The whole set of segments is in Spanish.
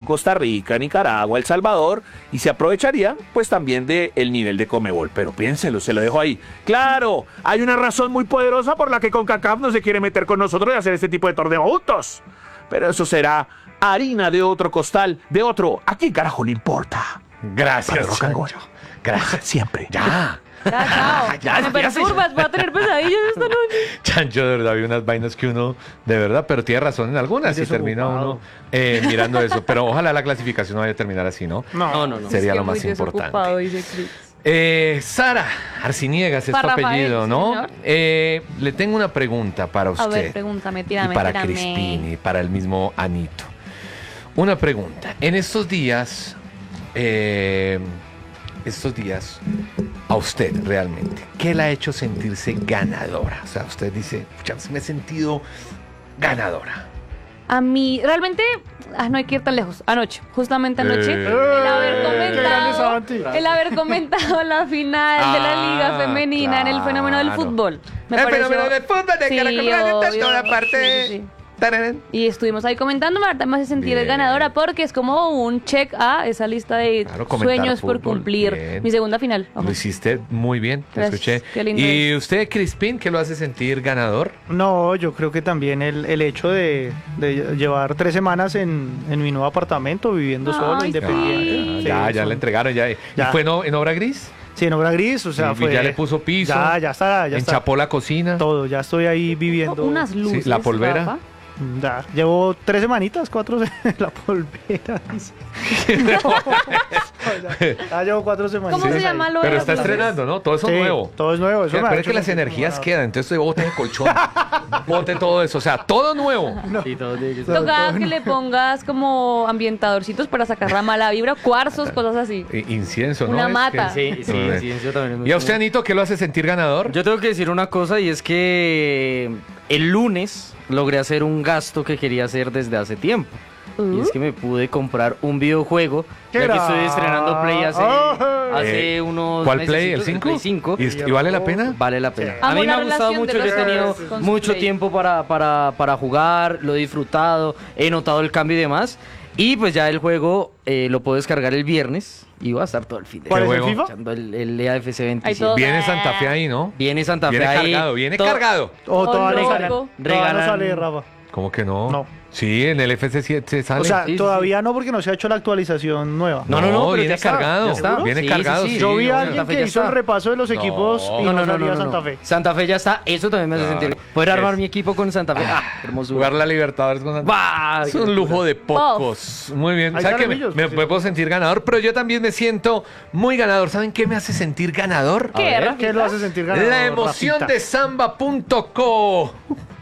Costa Rica, Nicaragua, El Salvador, y se aprovecharía pues también del nivel de Conmebol. Pero piénselo, se lo dejo ahí. Claro, hay una razón muy poderosa por la que CONCACAF no se quiere meter con nosotros y hacer este tipo de torneos juntos. Pero eso será harina de otro costal, de otro. ¿A quién carajo le importa? Gracias, Rock and roll. Chancho. Gracias. Siempre. Ya. Ya, chao. Me perturbas, voy a tener pesadillas esta noche. Chancho, de verdad, hay unas vainas que uno, de verdad, pero tiene razón en algunas y termina uno mirando eso. Pero ojalá la clasificación no vaya a terminar así, ¿no? No. Sería Es que lo más muy desocupado, importante. dice Chris. Sara Arciniegas es Para tu Rafael, apellido, ¿no? señor. Le tengo una pregunta para usted. A ver, pregúntame, tírame, y para tírame. Crispini, para el mismo Anito. Una pregunta. En estos días, a usted realmente, ¿qué la ha hecho sentirse ganadora? O sea, usted dice, pucha, me he sentido ganadora. A mí, realmente, no hay que ir tan lejos. Anoche, justamente anoche, el haber comentado la final de la Liga Femenina en el fenómeno del fútbol. Fenómeno del fútbol de Sí, Caracol está en obvio. toda parte. Sí. Tararán. Y estuvimos ahí comentando, Marta me hace sentir Bien. ganadora porque es como un check a esa lista de Claro, comentar sueños por fútbol, cumplir. bien. Mi segunda final. Ojo. Lo hiciste muy bien, te Gracias, escuché. qué lindo ¿Y usted, Crispín, qué lo hace sentir ganador? No, yo creo que también el hecho de llevar 3 semanas en mi nuevo apartamento, viviendo solo, Ay, independiente. Sí, ya son- le entregaron ya. ¿Y Ya. fue en obra gris? Sí, en obra gris, o sea, Y fue... ya le puso piso. Ya está, ya está. Enchapó la cocina. Todo, ya estoy ahí viviendo. Unas luces. la polvera. Rafa. Ya, llevo 3 semanitas, 4 la polvera. dice. Ya llevo 4 semanitas. ¿Cómo se llama lo de Pero las está luces? estrenando, ¿no? Todo eso Sí, nuevo. todo es nuevo. Eso me ha Pero es hecho que las sentir energías ganador. quedan, entonces bote el colchón, bote todo eso, o sea, todo nuevo. Sí, todo tiene que ser. Toca que le pongas como ambientadorcitos para sacar la mala vibra, cuarzos, cosas así. Incienso, ¿no? Una Es mata. que- Sí, eso también es muy ¿Y a usted, común. Anito, qué lo hace sentir ganador? Yo tengo que decir una cosa y es que el lunes logré hacer un gasto que quería hacer desde hace tiempo. Y es que me pude comprar un videojuego, ¡Qué ya que estoy estrenando Play hace unos ¿Cuál Play? ¿El mesecitos, 5? Play 5. ¿Y vale la pena? Vale la pena. Amo A mí me la ha gustado relación de mucho, yo he los tenido juegos con su mucho Play. tiempo para jugar, lo he disfrutado, he notado el cambio y demás. Y pues ya el juego lo puedo descargar el viernes y va a estar todo el fin de ¿Cuál es el juego? FIFA? echando el EAFC Ahí 27. todo. Viene Santa Fe ahí, ¿no? Viene Santa Fe Viene ahí. cargado, viene todo- cargado. O todavía loco. no sale. Todavía no Regalan- sale, Rafa. ¿Cómo que no? No. Sí, en el FC7 sale. O sea, Sí, sí, todavía no porque no se ha hecho la actualización nueva. No, pero viene ya está, cargado. ya está. Viene Sí, cargado, sí, sí. Yo vi bueno. a alguien Santa Fe que ya hizo el está. repaso de los equipos y no salía Santa Fe. Santa Fe ya está. Eso también me hace Claro. sentir. Poder armar Es- mi equipo con Santa Fe. Hermosura. Jugar la Libertadores con Santa Fe. ¡Bah! Es un lujo de pocos. Muy bien. Hay ¿Sabe qué? caramillos, Me sí. puedo sentir ganador, pero yo también me siento muy ganador. ¿Saben qué me hace sentir ganador? ¿Qué, ver, Rafita? ¿Qué lo hace sentir ganador? La emoción Rafita? de samba.co.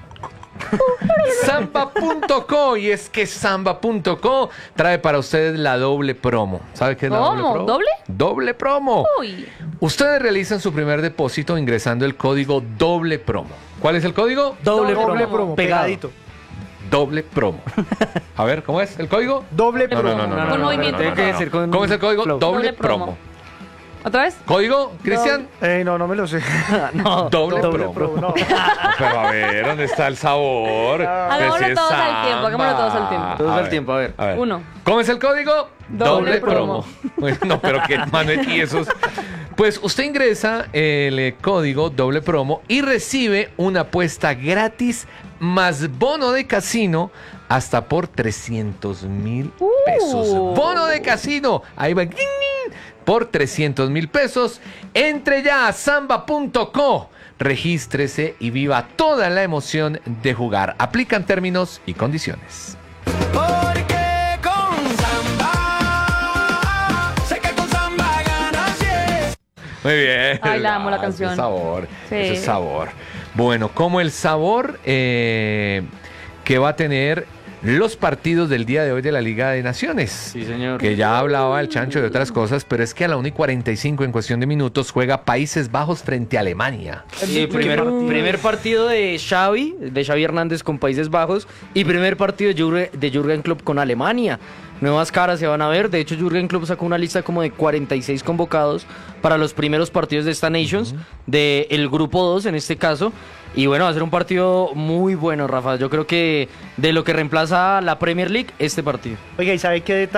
Samba.co, y es que Samba.co trae para ustedes la doble promo. ¿Sabe qué es la doble ¿Cómo? promo? ¿Doble? Doble promo. Uy. Ustedes realizan su primer depósito ingresando el código doble promo. ¿Cuál es el código? Doble Doble promo. promo, Pegado. pegadito. Doble promo. A ver, ¿cómo es el código? Doble No, promo. no, no, no, Con no, no, movimiento. no, no, no, Tiene que no. ser con ¿Cómo es el código? flow. Doble Doble promo. promo. ¿Otra vez? ¿Código, Cristian? No me lo sé. No. Doble promo. no. Pero a ver, ¿dónde está el sabor? Hagámoslo Pues sí es todos al tiempo, samba. hagámoslo todos al tiempo. Todos A al ver, tiempo, a ver. Uno. ¿Cómo es el código? Doble promo. Bueno, no, pero qué Manuel y esos. Pues usted ingresa el código doble promo y recibe una apuesta gratis más bono de casino hasta por 300,000 pesos. Bono de casino. Ahí va. Por 300,000 pesos. Entre ya a samba.co. Regístrese y viva toda la emoción de jugar. Aplican términos y condiciones. Porque con Samba, sé que con Samba ganas yes. Muy bien. Ay, la amo la Ah, canción. Ese sabor. Sí. Ese sabor. Bueno, como el sabor que va a tener los partidos del día de hoy de la Liga de Naciones. Sí, señor. Que ya hablaba el Chancho de otras cosas, pero es que a la 1:45 en cuestión de minutos juega Países Bajos frente a Alemania. Sí, primer partido de Xavi Hernández con Países Bajos y primer partido de Jürgen Klopp con Alemania. Nuevas caras se van a ver. De hecho, Jürgen Klopp sacó una lista como de 46 convocados para los primeros partidos de esta Nations, del grupo 2 en este caso. Y bueno, va a ser un partido muy bueno, Rafa. Yo creo que de lo que reemplaza la Premier League, este partido. Oiga, ¿y sabe qué